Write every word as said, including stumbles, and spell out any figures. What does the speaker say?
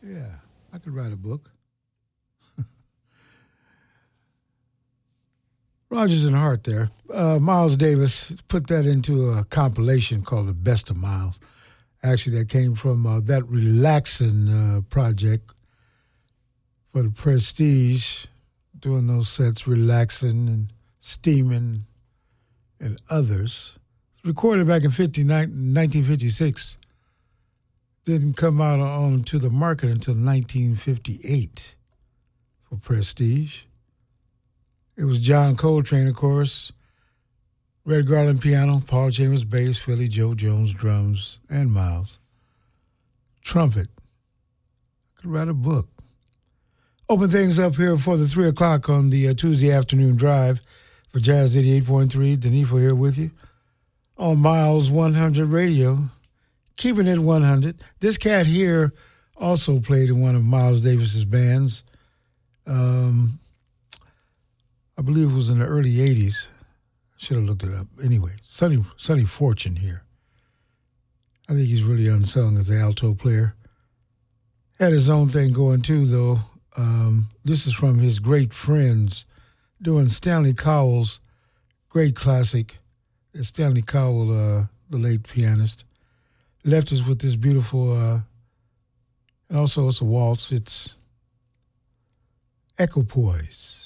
Yeah, I could write a book. Rogers and Hart there. Uh, Miles Davis put that into a compilation called The Best of Miles. Actually, that came from uh, that relaxing uh, project for the Prestige, doing those sets, relaxing and steaming and others. Recorded back in nineteen fifty-six. Didn't come out onto the market until nineteen fifty-eight for Prestige. It was John Coltrane, of course, Red Garland piano, Paul Chambers bass, Philly Joe Jones drums, and Miles. Trumpet. I could write a book. Open things up here for the three o'clock on the uh, Tuesday afternoon drive for Jazz eighty-eight point three. Denifo here with you on Miles one hundred Radio. Keeping it one hundred. This cat here also played in one of Miles Davis's bands. Um... I believe it was in the early eighties. Should have looked it up. Anyway, Sonny, Sonny Fortune here. I think he's really unsung as an alto player. Had his own thing going too, though. Um, this is from his great friends doing Stanley Cowell's great classic. Stanley Cowell, uh, the late pianist, left us with this beautiful, uh, and also it's a waltz. It's Equipoise.